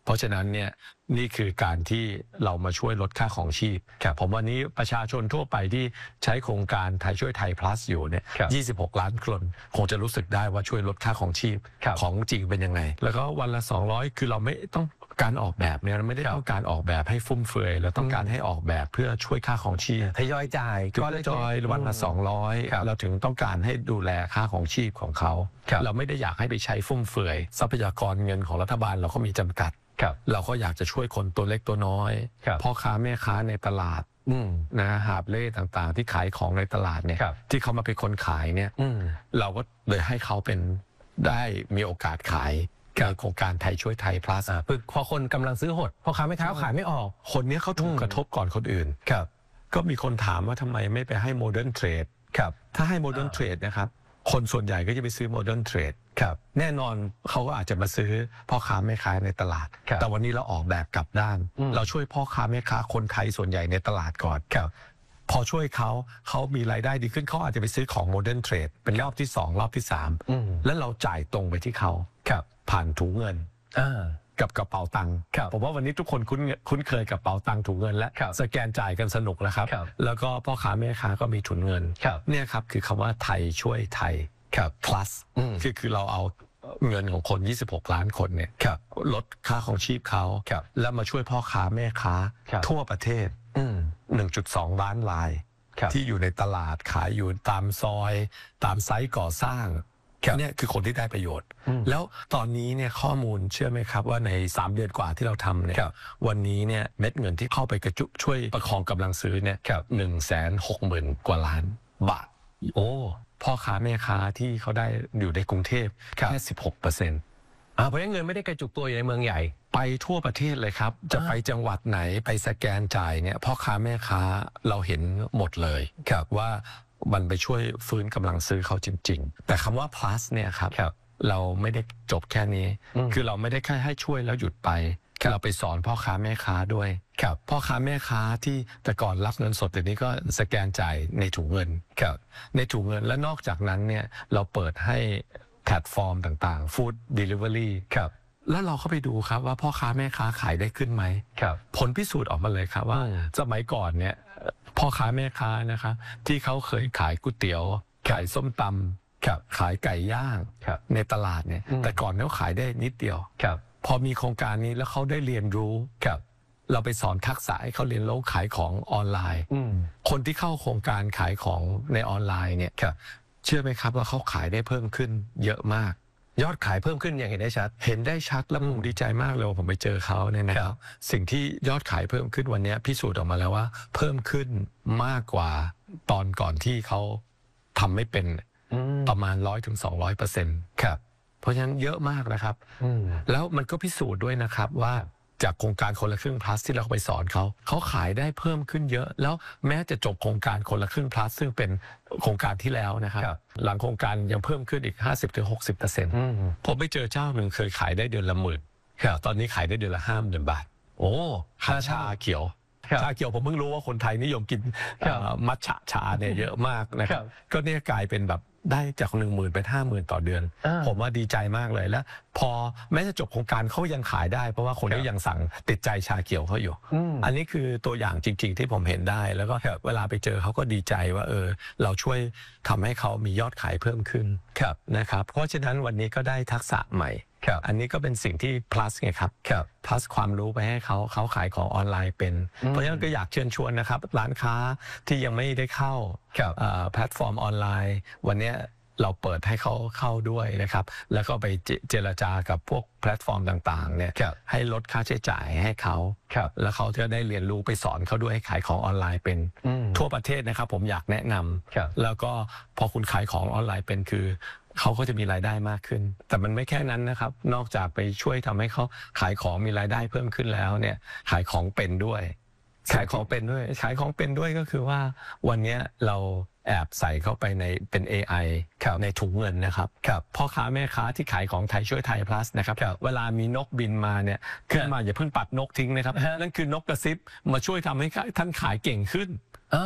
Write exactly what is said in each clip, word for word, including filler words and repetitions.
เพราะฉะนั้นเนี่ยนี่คือการที่เรามาช่วยลดค่าของชีพผมวันนี้ประชาชนทั่วไปที่ใช้โครงการไทยช่วยไทย plus อยู่เนี่ยยี่สิบหกล้านคนคงจะรู้สึกได้ว่าช่วยลดค่าของชีพของจริงเป็นยังไงแล้วก็วันละสองร้อยคือเราไม่ต้องการออกแบบเนี่ยเราไม่ได้ต้องการออกแบบให้ฟุ่มเฟือยเราต้องการให้ออกแบบเพื่อช่วยค่าของชีพทยอยจ่ายก็จอยวันละสองร้อยเราถึงต้องการให้ดูแลค่าของชีพของเขาเราไม่ได้อยากให้ไปใช้ฟุ่มเฟือยทรัพยากรเงินของรัฐบาลเราก็มีจำกัดเราก็อยากจะช่วยคนตัวเล็กตัวน้อยพ่อค้าแม่ค้าในตลาดนะหาบเล่ต่างๆที่ขายของในตลาดเนี่ยที่เขามาเป็นคนขายเนี่ยเราก็เลยให้เขาเป็นได้มีโอกาสขายโครงการไทยช่วยไทย plus พอคนกำลังซื้อหดพ่อค้าแม่ค้าขายไม่ออกคนนี้เขาถูกกระทบก่อนคนอื่นก็มีคนถามว่าทำไมไม่ไปให้ modern trade ถ้าให้ modern trade นะครับคนส่วนใหญ่ก็จะไปซื้อ modern trade แน่นอนเขาก็อาจจะมาซื้อพ่อค้าแม่ค้าในตลาดแต่วันนี้เราออกแบบกลับด้านเราช่วยพ่อค้าแม่ค้าคนไทยส่วนใหญ่ในตลาดก่อนพอช่วยเขาเขามีรายได้ดีขึ้นเขาอาจจะไปซื้อของ modern trade เป็นรอบที่สองรอบที่สามแล้วเราจ่ายตรงไปที่เขาผ่านถุงเงินกับกระเป๋าตังค์ผมว่าวันนี้ทุกคนคุ้นคุ้นเคยกับกระเป๋าตังค์ถุงเงินและสแกนจ่ายกันสนุกแล้วครับแล้วก็พ่อค้าแม่ค้าก็มีถุงเงินเนี่ยครับคือคำว่าไทยช่วยไทย plus คือคือเราเอาเงินของคนยี่สิบหกล้านคนเนี่ยลดค่าของชีพเขาแล้วมาช่วยพ่อค้าแม่ค้าทั่วประเทศ หนึ่งจุดสอง ล้านรายที่อยู่ในตลาดขายอยู่ตามซอยตามไซต์ก่อสร้างเนี่ยคือคนที่ได้ประโยชน์แล้วตอนนี้เนี่ยข้อมูลเชื่อไหมครับว่าในสามเดือนกว่าที่เราทำเนี่ยวันนี้เนี่ยเม็ดเงินที่เข้าไปกระจุช่วยประคองกำลังซื้อเนี่ยหนึ่งแสนหกหมื่นกว่าล้านบาทโอ้พ่อค้าแม่ค้าที่เขาได้อยู่ในกรุงเทพแค่สิบหกเปอร์เซ็นต์อ่าเพราะงั้นเงินไม่ได้กระจุกตัวอยู่ในเมืองใหญ่ไปทั่วประเทศเลยครับจะไปจังหวัดไหนไปสแกนจ่ายเนี่ยพ่อค้าแม่ค้าเราเห็นหมดเลยว่ามันไปช่วยฟื้นกำลังซื้อเขาจริงๆแต่คำว่า plus เนี่ยครับเราไม่ได้จบแค่นี้คือเราไม่ได้แค่ให้ช่วยแล้วหยุดไปเราไปสอนพ่อค้าแม่ค้าด้วยพ่อค้าแม่ค้าที่แต่ก่อนรับเงินสดเดี๋ยวนี้ก็สแกนจ่ายในถุงเงินในถุงเงินและนอกจากนั้นเนี่ยเราเปิดให้แพลตฟอร์มต่างๆ Food Delivery แล้วเราเข้าไปดูครับว่าพ่อค้าแม่ค้าขายได้ขึ้นไหมผลพิสูจน์ออกมาเลยครับว่าสมัยก่อนเนี่ยพ่อค้าแม่ค้านะคะที่เขาเคยขายก๋วยเตี๋ยวขายส้มตำขายไก่ย่างในตลาดเนี่ยแต่ก่อนเขาขายได้นิดเดียวพอมีโครงการนี้แล้วเขาได้เรียนรู้เราไปสอนทักษะให้เขาเรียนรู้ขายของออนไลน์คนที่เข้าโครงการขายของในออนไลน์เนี่ยเชื่อไหมครับว่าเขาขายได้เพิ่มขึ้นเยอะมากยอดขายเพิ่มขึ้นอย่างเห็นได้ชัดเห็นได้ชัดแล้วผมดีใจมากเลยผมไปเจอเขาเนี่ยนะครับสิ่งที่ยอดขายเพิ่มขึ้นวันนี้พิสูจน์ออกมาแล้วว่าเพิ่มขึ้นมากกว่าตอนก่อนที่เขาทำไม่เป็นประมาณร้อยถึงสองร้อยเปอร์เซ็นต์ครับเพราะฉะนั้นเยอะมากนะครับแล้วมันก็พิสูจน์ด้วยนะครับว่าจากโครงการคนละครึ่ง plus ที่เราไปสอนเขาเขาขายได้เพิ่มขึ้นเยอะแล้วแม้จะจบโครงการคนละครึ่ง plus ซึ่งเป็นโครงการที่แล้วนะครับหลังโครงการยังเพิ่มขึ้นอีก ห้าสิบถึงหกสิบเปอร์เซ็นต์ ผมไปเจอเจ้าหนึ่งเคยขายได้เดือนละหมื่นตอนนี้ขายได้เดือนละห้าหมื่นบาทโอ้ค่าชาเขียวชาเขียวผมเพิ่งรู้ว่าคนไทยนิยมกินมัทฉะชาเนี่ยเยอะมากนะครับก็เนี่ยกลายเป็นแบบได้จากหนึ่งหมื่นเป็นห้าหมื่นต่อเดือนผมว่าดีใจมากเลยแล้วพอแม้จะจบโครงการเขายังขายได้เพราะว่าคนก็ยังสั่งติดใจชาเขียวเขาอยู่อันนี้คือตัวอย่างจริงๆที่ผมเห็นได้แล้วก็เวลาไปเจอเขาก็ดีใจว่าเออเราช่วยทำให้เขามียอดขายเพิ่มขึ้นนะครับเพราะฉะนั้นวันนี้ก็ได้ทักษะใหม่อันนี้ก็เป็นสิ่งที่ plus ไงครับ plus ความรู้ไปให้เขาเขาขายของออนไลน์เป็นเพราะฉะนั้นก็อยากเชิญชวนนะครับร้านค้าที่ยังไม่ได้เข้าแพลตฟอร์มออนไลน์วันนี้เราเปิดให้เขาเข้าด้วยนะครับแล้วก็ไปเจรจากับพวกแพลตฟอร์มต่างๆเนี่ยให้ลดค่าใช้จ่ายให้เขาแล้วเขาจะได้เรียนรู้ไปสอนเขาด้วยให้ขายของออนไลน์เป็นทั่วประเทศนะครับผมอยากแนะนำแล้วก็พอคุณขายของออนไลน์เป็นคือเขาก็จะมีรายได้มากขึ้นแต่มันไม่แค่นั้นนะครับนอกจากไปช่วยทำให้เขาขายของมีรายได้เพิ่มขึ้นแล้วเนี่ยขายของเป็นด้วยขายของเป็นด้วยขายของเป็นด้วยก็คือว่าวันนี้เราแอบใส่เข้าไปในเป็น เอ ไอ ในถุงเงินนะครับพ่อค้าแม่ค้าที่ขายของไทยช่วยไทย plus นะครับเวลามีนกบินมาเนี่ยขึ้นมาอย่าเพิ่งปัดนกทิ้งนะครับนั่นคือนกกระซิบมาช่วยทำให้ท่านขายเก่งขึ้น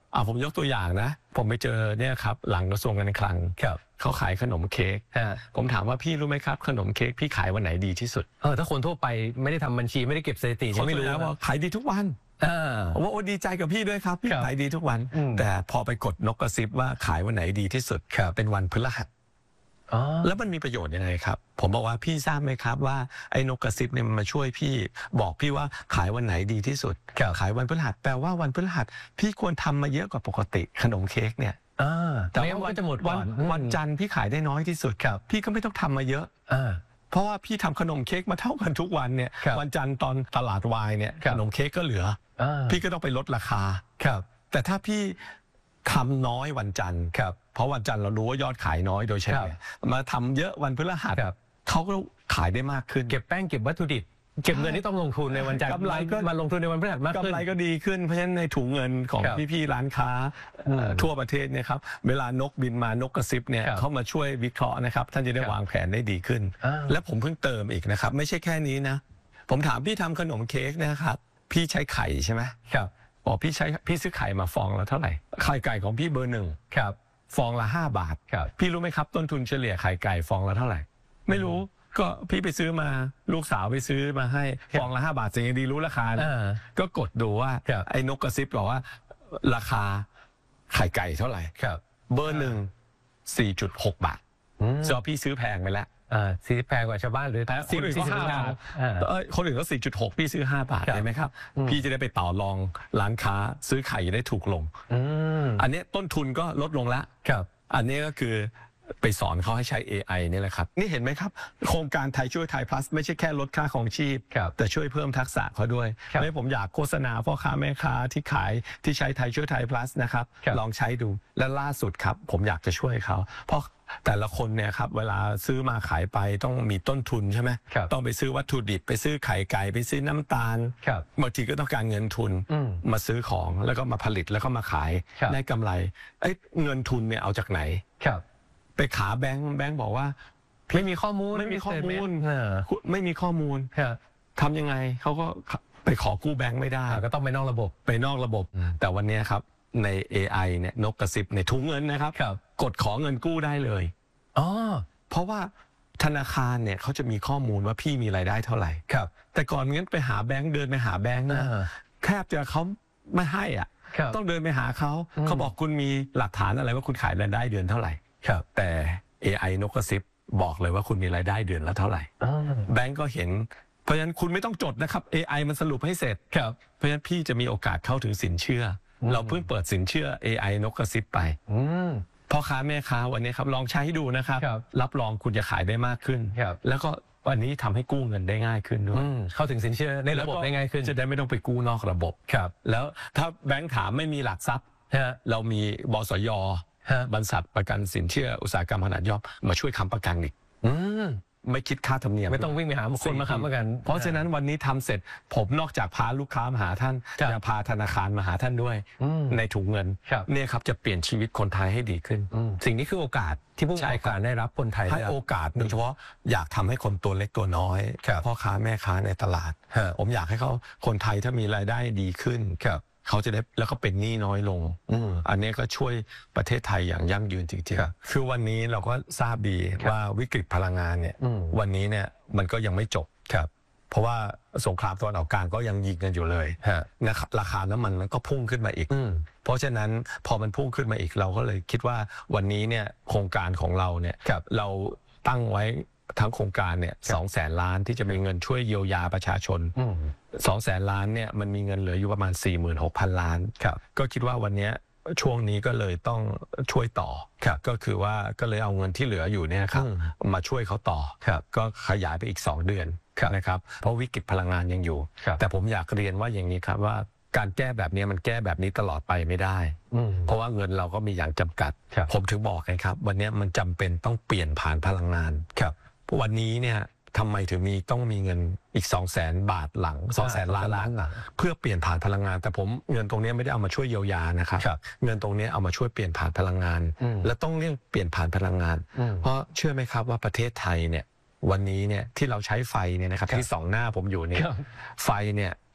อ่าผมยกตัวอย่างนะผมไปเจอเนี่ยครับหลังกระทรวงการคลังครับเขาขายขนมเค้กฮะผมถามว่าพี่รู้ไหมครับขนมเค้กพี่ขายวันไหนดีที่สุดเออถ้าคนทั่วไปไม่ได้ทำบัญชีไม่ได้เก็บสถิติจะไม่รู้เขาจะว่าขายดีทุกวันอ่าผมว่าโอ้ดีใจกับพี่ด้วยครับพี่ครับขายดีทุกวันอืมแต่พอไปกดนกกระซิบว่าขายวันไหนดีที่สุดครับเป็นวันพฤหัสอ๋อแล้วมันมีประโยชน์ยังไงครับผมบอกว่าพี่ทราบไหมครับว่าไอ้นกกระซิบเนี่ยมันมาช่วยพี่บอกพี่ว่าขายวันไหนดีที่สุดครับขายวันพฤหัสแปลว่าวันพฤหัสพี่ควรทำมาเยอะกว่าปกติขนมเค้กเนี่ยอ่าแต่แต่ว่าว่าก็จะหมดวัก่นอนวันจันทร์พี่ขายได้น้อยที่สุดครับพี่ก็ไม่ต้องทำมาเยอะอ่าเพราะว่าพี่ทำขนมเค้กมาเท่ากันทุกวันเนี่ยครับวันจันทร์ตอนตลาดวายเนี่ยครัขบนมเค้กก็เหลืออ่าพี่ก็ต้องไปลดราคาครับแต่ถ้าพี่ทำน้อยวันจันทร์ครับเพราะวันจันทร์เรารู้ว่ายอดขายน้อยโดยเฉลี่ยมาทำเยอะวันพฤหัสครับเขาก็ขายได้มากขึ้นเก็บแป้งเก็บวัตถุดิบเก็บเงินที่ต้องลงทุนในวันจันทร์กำไรก็มาลงทุนในวันพฤหัสมากขึ้นกำไรก็ดีขึ้นเพราะฉะนั้นในถุงเงินของครับพี่ๆร้านค้าเอ่อทั่วประเทศเนี่ยครับเวลานกบินมานกกระซิบเนี่ยครับเขามาช่วยวิเคราะห์นะครับท่านจะได้ครับวางแผนได้ดีขึ้นอ่าและผมเพิ่งเติมอีกนะครับไม่ใช่แค่นี้นะผมถามพี่ทำขนมเค้กนะครับพี่ใช้ไข่ใช่ไหมครับบอกพี่ใช้พี่ซื้อไข่มาฟองละเท่าไหร่ไข่ไก่ของพี่เบอร์หนึ่งครับฟองละห้าบาทครับพี่รู้ไหมครับต้นทุนเฉลี่ยไข่ไก่ฟองละเท่าไหร่ ไม่รู้ก็พี่ไปซื้อมาลูกสาวไปซื้อมาให้ฟองละห้าบาทสิ่งดีรู้ราคานะอ่าก็กดดูว่าครับไอ้นกกระซิบบอกว่า ราคาไข่ไก่เท่าไหร่ครับเบอร์หนึ่งสี่จุดหกบาทอืมจอพี่ซื้อแพงไปแล้วอ่าสีแพงกว่าชาวบ้านหรือแต่คนอื่นก็ห้าบาทอ่าเอ้ยคนอื่นก็สี่จุดหกพี่ซื้อห้าบาทครับเห็นไหมครับอืมพี่จะได้ไปต่อรองร้านค้าซื้อไข่ได้ถูกลงอืมอันนี้ต้นทุนก็ลดลงแล้วครับอันนี้ก็คือไปสอนเขาให้ใช้ เอ ไอ นี่แหละครับนี่เห็นไหมครับ โครงการไทยช่วยไทย plus ไม่ใช่แค่ลดค่าของชีพครับแต่ช่วยเพิ่มทักษะเขาด้วยครับไม่ผมอยากโฆษณาพ่อค้าแม่ค้าที่ขายที่ใช้ไทยช่วยไทย plus นะครับครับลองใช้ดูและล่าสุดครับ ผมอยากจะช่วยเขาเพราะแต่ละคนเนี่ยครับเวลาซื้อมาขายไปต้องมีต้นทุนใช่ไหมครับต้องไปซื้อวัตถุดิบไปซื้อไข่ไก่ไปซื้อน้ำตาลครับบางทีก็ต้องการเงินทุนอืมมาซื้อของแล้วก็มาผลิตแล้วก็มาขายครับได้กำไรเอ้ยเงินทุนเนี่ยเอาจากไหนครับไปขาแบงค์แบงค์บอกว่าไม่มีข้อมูลไม่มีข้อมูลเออคุณไม่มีข้อมูลครับทำยังไงเขาก็ไปขอกู้แบงค์ไม่ได้อ่าก็ต้องไปนอกระบบไปนอกระบบอืมแต่วันนี้ครับใน เอ ไอ เนี่ยนกกระซิบในถุงเงินนะครับครับกดขอเงินกู้ได้เลยอ๋อเพราะว่าธนาคารเนี่ยเขาจะมีข้อมูลว่าพี่มีรายได้เท่าไหร่ครับแต่ก่อนงั้นไปหาแบงค์เดินไปหาแบงค์นะอ่าแคบจะเขาไม่ให้อ่ะครับต้องเดินไปหาเขาอืมเขาบอกคุณมีหลักฐานอะไรว่าคุณขายรายได้เดือนเท่าไหร่ครับแต่ เอ ไอ นกกระซิบบอกเลยว่าคุณมีรายได้เดือนละเท่าไหร่อ่าแบงก์ก็เห็น เพราะฉะนั้นคุณไม่ต้องจดนะครับ เอ ไอ มันสรุปให้เสร็จครับเพราะฉะนั้นพี่จะมีโอกาสเข้าถึงสินเชื่ออมเราเพิ่งเปิดสินเชื่อ เอ ไอ นกกระซิบไปอืมพ่อค้าแม่ค้าวันนี้ครับลองใช้ดูนะครับครับรับรองคุณจะขายได้มากขึ้นครับแล้วก็วันนี้ทำให้กู้เงินได้ง่ายขึ้นด้วยอืมเข้าถึงสินเชื่อในระบบได้ง่ายขึ้นจะได้ไม่ต้องไปกู้นอกระบบครับแล้วถ้าแบงก์ถามไม่มีหลักทรัพย์ฮะเรามีบสยฮะบริษัทประกันสินเชื่ออุตสาหกรรมขนาดย่อมมาช่วยค้ำประกันอีกอืมไม่คิดค่าธรรมเนียมไม่ต้องวิ่งไปหาคนมาค้ำประกันเพราะฉะนั้นวันนี้ทำเสร็จผมนอกจากพาลูกค้ามาหาท่านครับยังพาธนาคารมาหาท่านด้วยอืมในถุงเงินครับเนี่ยครับจะเปลี่ยนชีวิตคนไทยให้ดีขึ้นอืมสิ่งนี้คือโอกาสที่ผู้ประใช่กอบครับการได้รับคนไทยให้ได้รับโอกาสโดยเฉพาะอยากทำให้คนตัวเล็กตัวน้อยครับพ่อค้าแม่ค้าในตลาดฮะผมอยากให้เขาคนไทยถ้ามีรายได้ดีขึ้นครับเขาจะได้แล้วก็เป็นหนี้น้อยลงอืมอันนี้ก็ช่วยประเทศไทยอย่างยั่งยืนจริงครับๆคือวันนี้เราก็ทราบดีครับว่าวิกฤตพลังงานเนี่ยอืมวันนี้เนี่ยมันก็ยังไม่จบครับเพราะว่าสงครามตะวันออกกลางก็ยังยิงกันอยู่เลยฮะนะครับราคาน้ำมันมันก็พุ่งขึ้นมาอีกอืมเพราะฉะนั้นพอมันพุ่งขึ้นมาอีกเราก็เลยคิดว่าวันนี้เนี่ยโครงการของเราเนี่ยครับเราตั้งไว้ทั้งโครงการเนี่ยสองแสนล้านที่จะมีเงินช่วยเยียวยาประชาชนอืมสองแสนล้านเนี่ยมันมีเงินเหลืออยู่ประมาณ สี่หมื่นหกพัน ล้านครับก็คิดว่าวันเนี้ยช่วงนี้ก็เลยต้องช่วยต่อครับก็คือว่าก็เลยเอาเงินที่เหลืออยู่เนี่ยครับอืมมาช่วยเขาต่อครับก็ขยายไปอีกสองเดือนครับนะครับเพราะวิกฤตพลังงานยังอยู่ครับแต่ผมอยากเรียนว่าอย่างนี้ครับว่าการแก้แบบนี้มันแก้แบบนี้ตลอดไปไม่ได้อืมเพราะว่าเงินเราก็มีอย่างจำกัดครับผมถึงบอกไงครับ วันนี้มันจำเป็นต้องเปลี่ยนผ่านพลังงานครับวันนี้เนี่ยทำไมถึงมีต้องมีเงินอีก2 0 0แสนบาทหลัง2 0 0แสนล้านล้านหลังเพื่อเปลี่ยนผ่านพลังงาน แต่ผมเงินตรงนี้ไม่ได้เอามาช่วยเยียวยานะครับครับเงินตรงนี้เอามาช่วยเปลี่ยนผ่านพลังงานอืมและต้องเรียกเปลี่ยนผ่านพลังงานอืมเพราะเชื่อไหมครับว่าประเทศไทยเนี่ยวันนี้เนี่ยที่เราใช้ไฟเนี่ยนะครับครับที่สองหน้าผมอยู่เนี่ยครับไฟเนี่ย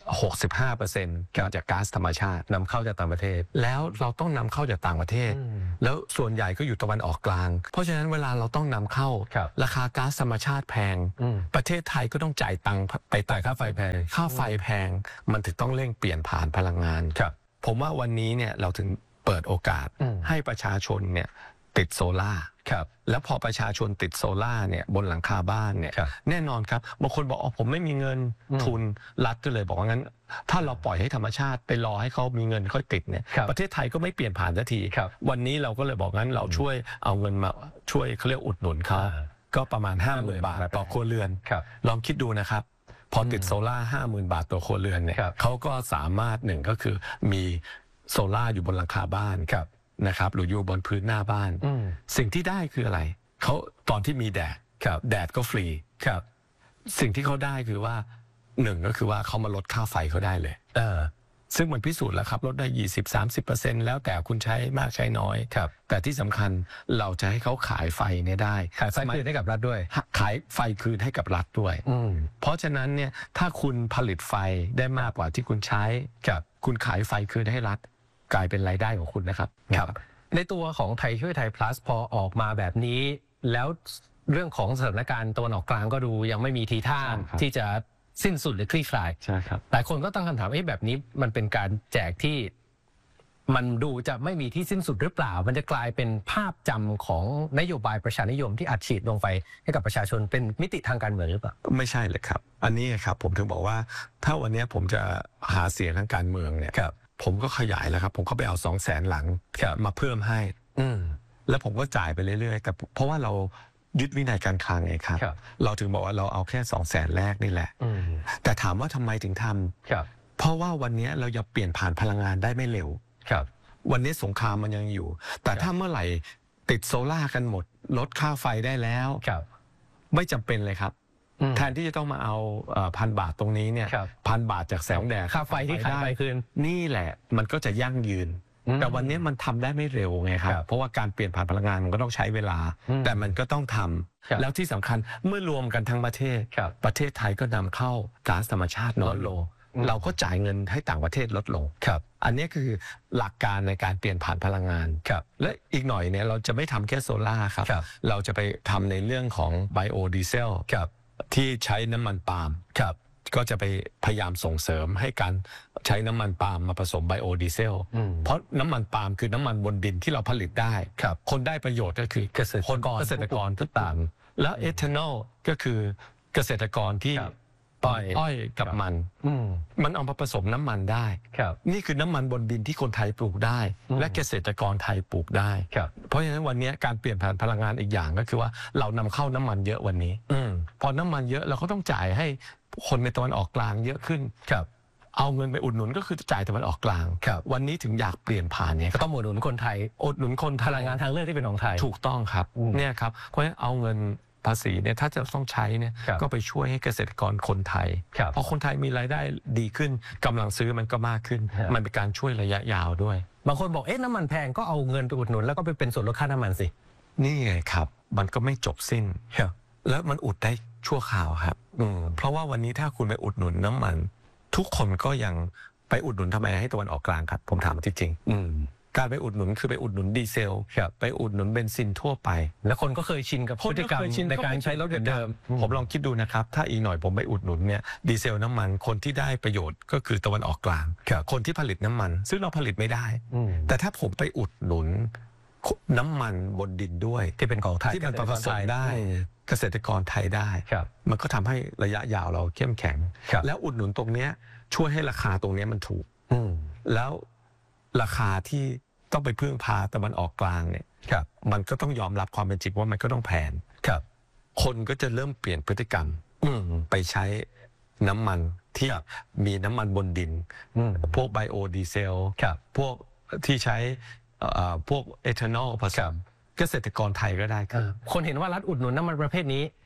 หกสิบห้าเปอร์เซ็นต์ มาจากก๊าซธรรมชาตินำเข้าจากต่างประเทศแล้วเราต้องนำเข้าจากต่างประเทศแล้วส่วนใหญ่ก็อยู่ตะวันออกกลางเพราะฉะนั้นเวลาเราต้องนำเข้าราคาก๊าซธรรมชาติแพงประเทศไทยก็ต้องจ่ายตังค์ไปจ่ายค่าไฟแพงค่าไฟแพงมันถึงต้องเร่งเปลี่ยนผ่านพลังงานผมว่าวันนี้เนี่ยเราถึงเปิดโอกาสให้ประชาชนเนี่ยติดโซล่าแล้วพอประชาชนติดโซล่าเนี่ยบนหลังคาบ้านเนี่ยแน่นอนครับบางคนบอกอ๋อผมไม่มีเงินทุนรัฐก็เลยบอกว่างั้นถ้าเราปล่อยให้ธรรมชาติไปรอให้เขามีเงินค่อยติดเนี่ยประเทศไทยก็ไม่เปลี่ยนผ่านสักทีวันนี้เราก็เลยบอกงั้นเราช่วยเอาเงินมาช่วยเขาเรียกอุดหนุนเขาก็ประมาณห้าหมื่นบาทต่อครัวเรือนลองคิดดูนะครับพอติดโซล่าห้าหมื่นบาทต่อครัวเรือนเนี่ยเขาก็สามารถหนึ่งก็คือมีโซล่าอยู่บนหลังคาบ้านนะครับหรืออยู่บนพื้นหน้าบ้านสิ่งที่ได้คืออะไรเขาตอนที่มีแดดแดดก็ฟรีสิ่งที่เขาได้คือว่าหนึ่งก็คือว่าเขามาลดค่าไฟเขาได้เลยเออซึ่งมันพิสูจน์แล้วครับลดได้ ยี่สิบถึงสามสิบเปอร์เซ็นต์ แล้วแต่คุณใช้มากใช้น้อยแต่ที่สำคัญเราจะให้เขาขายไฟเนี่ยได้ขายไฟคืนให้กับรัฐด้วยขายไฟคืนให้กับรัฐด้วยเพราะฉะนั้นเนี่ยถ้าคุณผลิตไฟได้มากกว่าที่คุณใช้คุณขายไฟคืนให้รัฐกลายเป็นรายได้ของคุณนะครับครับในตัวของไทยช่วยไทย plus พอออกมาแบบนี้แล้วเรื่องของสถานการณ์ตะวันออกกลางก็ดูยังไม่มีทีท่าที่จะสิ้นสุดหรือคลี่คลายใช่ครับหลายคนก็ตั้งคำถามเอ๊ะแบบนี้มันเป็นการแจกที่มันดูจะไม่มีที่สิ้นสุดหรือเปล่ามันจะกลายเป็นภาพจำของนโยบายประชานิยมที่อัดฉีดลงไปให้กับประชาชนเป็นมิติทางการเมืองหรือเปล่าไม่ใช่เลยครับอันนี้ครับผมถึงบอกว่าถ้าวันนี้ผมจะหาเสียงทางการเมืองเนี่ยผมก็ขยายแล้วครับผมก็ไปเอาสองแสนหลังมาเพิ่มให้แล้วผมก็จ่ายไปเรื่อยๆแต่เพราะว่าเรายึดวินัยการคลังไงครับเราถึงบอกว่าเราเอาแค่สองแสนแรกนี่แหละแต่ถามว่าทำไมถึงทำเพราะว่าวันนี้เราจะเปลี่ยนผ่านพลังงานได้ไม่เร็ววันนี้สงครามมันยังอยู่แต่ถ้าเมื่อไหร่ติดโซล่ากันหมดลดค่าไฟได้แล้วไม่จำเป็นเลยครับแทนที่จะต้องมาเอาพันบาทตรงนี้เนี่ยพันบาทจากแสงแดดค่าไฟที่ขายไปคืนนี่แหละมันก็จะยั่งยืนแต่วันนี้มันทำได้ไม่เร็วไงครับเพราะว่าการเปลี่ยนผ่านพลังงานมันก็ต้องใช้เวลาแต่มันก็ต้องทำแล้วที่สำคัญเมื่อรวมกันทั้งประเทศประเทศไทยก็นำเข้าก๊าซธรรมชาติน้อยลงเราก็จ่ายเงินให้ต่างประเทศลดลงอันนี้คือหลักการในการเปลี่ยนผ่านพลังงานและอีกหน่อยเนี่ยเราจะไม่ทำแค่โซล่าครับเราจะไปทำในเรื่องของไบโอดีเซลที่ใช้น้ำมันปาล์มก็จะไปพยายามส่งเสริมให้การใช้น้ำมันปาล์มมาผสมไบโอดีเซลเพราะน้ำมันปาล์มคือน้ำมันบนดินที่เราผลิตได้คนได้ประโยชน์ก็คือเกษตรกรเกษตรกรทุกต่างแล้วเอทานอลก็คือเกษตรกรที่อ้อยอ้อยกับมันมันเอามาผสมน้ำมันได้นี่คือน้ำมันบนดินที่คนไทยปลูกได้และเกษตรกรไทยปลูกได้เพราะฉะนั้นวันนี้การเปลี่ยนผ่านพลังงานอีกอย่างก็คือว่าเรานำเข้าน้ำมันเยอะวันนี้พอน้ำมันเยอะเราก็ต้องจ่ายให้คนในตะวันออกกลางเยอะขึ้นเอาเงินไปอุดหนุนก็คือจ่ายตะวันออกกลางวันนี้ถึงอยากเปลี่ยนผ่านเนี่ยก็ต้องอุดหนุนคนไทยอุดหนุนคนพลังงานทางเลือกที่เป็นของไทยถูกต้องครับเนี่ยครับเพราะฉะนั้นเอาเงินภาษีเนี่ยถ้าจะต้องใช้เนี่ยก็ไปช่วยให้เกษตรกรคนไทยเพราะคนไทยมีรายได้ดีขึ้นกำลังซื้อมันก็มากขึ้นมันเป็นการช่วยระยะยาวด้วยบางคนบอกเอ๊ะน้ำมันแพงก็เอาเงินไปอุดหนุนแล้วก็ไปเป็นส่วนลดค่าน้ำมันสินี่ไงครับมันก็ไม่จบสิ้นแล้วมันอุดได้ชั่วคราวครับเพราะว่าวันนี้ถ้าคุณไปอุดหนุนน้ำมันทุกคนก็ยังไปอุดหนุนทำไมให้ตะวันออกกลางครับผมถามจริงๆการไปอุดหนุนคือไปอุดหนุนดีเซลไปอุดหนุนเบนซินทั่วไปแล้วคนก็เคยชินกับพฤติกรรมในการใช้รถเดิมผมลองคิดดูนะครับถ้าอีกหน่อยผมไปอุดหนุนเนี่ยดีเซลน้ำมันคนที่ได้ประโยชน์ก็คือตะวันออกกลางคนที่ผลิตน้ำมันซึ่งเราผลิตไม่ได้แต่ถ้าผมไปอุดหนุนน้ำมันบนดินด้วยที่เป็นของไทยที่มันผสมได้เกษตรกรไทยได้มันก็ทำให้ระยะยาวเราเข้มแข็งแล้วอุดหนุนตรงนี้ช่วยให้ราคาตรงนี้มันถูกแล้วราคาที่ต้องไปพึ่งพาตะวันออกกลางเนี่ยมันก็ต้องยอมรับความเป็นจริงว่ามันก็ต้องแพงคนก็จะเริ่มเปลี่ยนพฤติกรรมไปใช้น้ำมันที่มีน้ำมันบนดินพวกไบโอดีเซลพวกที่ใช้พวกเอทานอลผสมเกษตรกรไทยก็ได้ครับคนเห็นว่ารัฐอุดหนุนน้ำมันประเภทนี้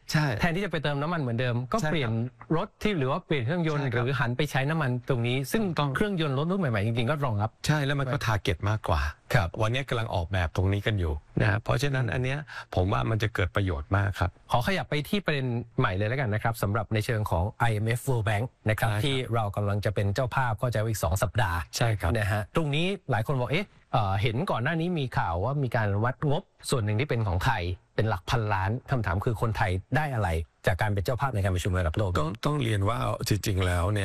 ใช่แทนที่จะไปเติมน้ำมันเหมือนเดิมก็ใช่เปลี่ยนรถที่หรือว่าเปลี่ยนเครื่องยนต์ใช่หครับรือหันไปใช้น้ำมันตรงนี้ ซึ่งต้องเครื่องยนต์รถรุ่นใหม่ๆจริงๆก็รองรับใช่แล้วมันก็ทาร์เก็ตมากกว่าครับวันนี้กำลังออกแบบตรงนี้กันอยู่นะฮะเพราะฉะนั้นอันเนี้ยผมว่ามันจะเกิดประโยชน์มากครับขอขยับไปที่ประเด็นใหม่เลยแล้วกันนะครับสำหรับในเชิงของ ไอ เอ็ม เอฟ World Bank นะครับใช่ครับที่เรากำลังจะเป็นเจ้าภาพก็จะอีกสองสัปดาห์ใช่ครับนะฮะตรงนี้หลายคนบอกเอ๊ะเอ่อเห็นก่อนหน้านี้มีข่าวว่ามีการวัดงบส่วนหนึ่งที่เป็นของไทยเป็นหลักพันล้านคำถามคือคนไทยได้อะไรจากการเป็นเจ้าภาพในการประชุมระดับโลกต้องต้องเรียนว่าจริงๆแล้วเนี่ย